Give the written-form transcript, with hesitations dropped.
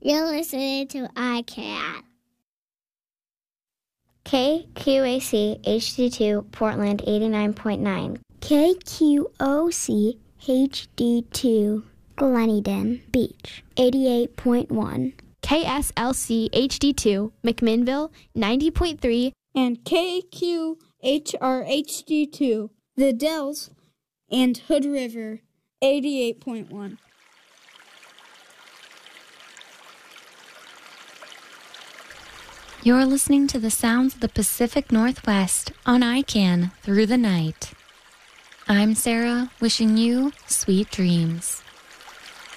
You're listening to iCat. KQAC HD2 Portland 89.9. KQOC HD2 Gleneden Beach 88.1. KSLC HD2 McMinnville 90.3. And KQHR HD2 The Dells and Hood River 88.1. You're listening to the sounds of the Pacific Northwest on ICANN through the night. I'm Sarah, wishing you sweet dreams.